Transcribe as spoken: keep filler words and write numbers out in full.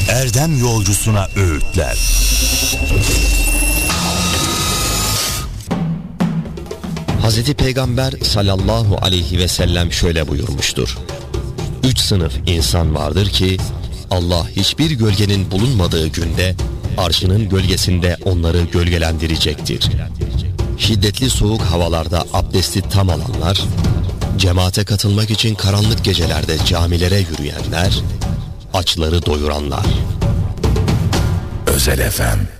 erdem yolcusuna öğütler. Hazreti Peygamber sallallahu aleyhi ve sellem şöyle buyurmuştur: Üç sınıf insan vardır ki Allah hiçbir gölgenin bulunmadığı günde arşının gölgesinde onları gölgelendirecektir. Şiddetli soğuk havalarda abdesti tam alanlar, cemaate katılmak için karanlık gecelerde camilere yürüyenler, açları doyuranlar. Özel Efem